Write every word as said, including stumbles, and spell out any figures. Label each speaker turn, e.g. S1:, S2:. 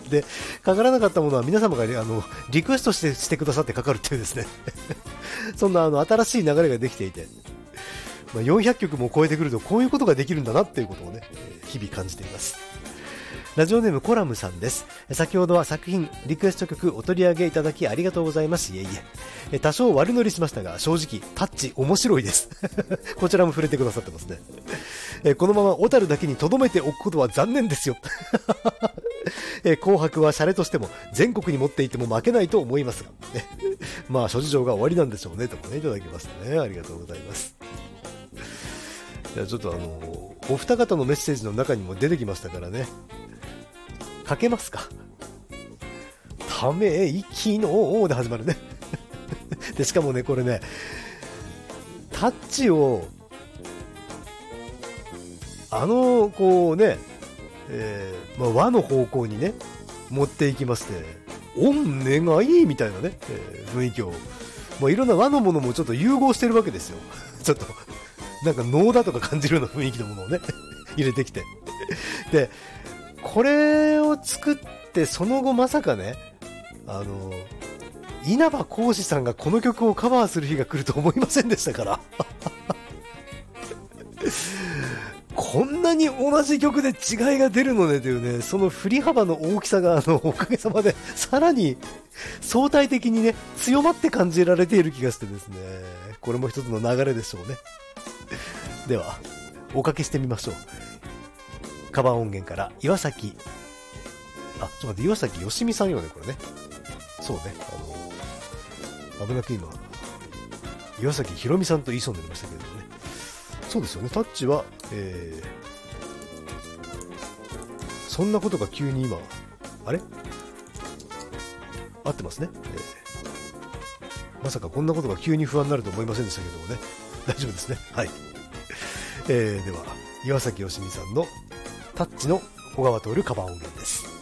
S1: で、かからなかったものは皆様が、ね、あのリクエストしてしてくださってかかるっていうですねそんなあの新しい流れができていて、まあ、よんひゃっきょくも超えてくるとこういうことができるんだなっていうことをね、日々感じています。ラジオネームコラムさんです。先ほどは作品リクエスト曲お取り上げいただきありがとうございます。いえいえ、多少悪乗りしましたが正直タッチ面白いですこちらも触れてくださってますね。このまま小樽だけに留めておくことは残念ですよ紅白はシャレとしても全国に持っていても負けないと思いますがまあ諸事情が終わりなんでしょうねとかねいただきましたね。ありがとうございます。じゃあちょっとあのお二方のメッセージの中にも出てきましたからね、かけますか。ため息ので始まるねでしかもねこれねタッチをあのこうね、えーまあ、和の方向にね持っていきまして、おんねがいいみたいなね、えー、雰囲気を、まあ、いろんな和のものもちょっと融合してるわけですよちょっとなんか能だとか感じるような雰囲気のものをね入れてきて、でこれを作ってその後まさかね、あの稲葉浩志さんがこの曲をカバーする日が来ると思いませんでしたからこんなに同じ曲で違いが出るのねというね、その振り幅の大きさがあのおかげさまでさらに相対的にね強まって感じられている気がしてですね、これも一つの流れでしょうね。ではおかけしてみましょう。カバー音源から岩崎、あ、ちょっと待って、岩崎よしみさんよねこれね。そうね、あの危なく今岩崎ひろみさんと言いそうになりましたけれどもね。そうですよね、タッチは、えー、そんなことが急に今あれ合ってますね、えー、まさかこんなことが急に不安になると思いませんでしたけどもね、大丈夫ですね。はい、えー、では岩崎よしみさんのタッチの小川徹カバー音源です。